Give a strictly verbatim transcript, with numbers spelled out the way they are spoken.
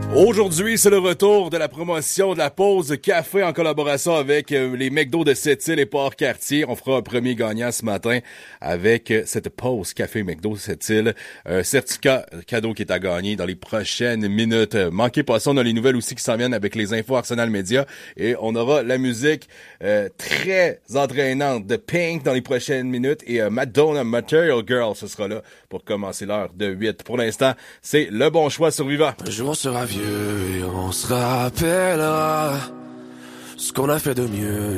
Aujourd'hui, c'est le retour de la promotion de la pause café en collaboration avec euh, les McDo de Sept-Îles et Port-Cartier. On fera un premier gagnant ce matin avec euh, cette pause café McDo Sept-Îles. Un certificat cadeau qui est à gagner dans les prochaines minutes. Euh, manquez pas ça, on a les nouvelles aussi qui s'en viennent avec les infos Arsenal Media. Et on aura la musique euh, très entraînante de Pink dans les prochaines minutes. Et euh, Madonna Material Girl, ce sera là pour commencer l'heure de huit. Pour l'instant, c'est le bon choix survivant. Un jour on sera vieux et on se rappellera ce qu'on a fait de mieux.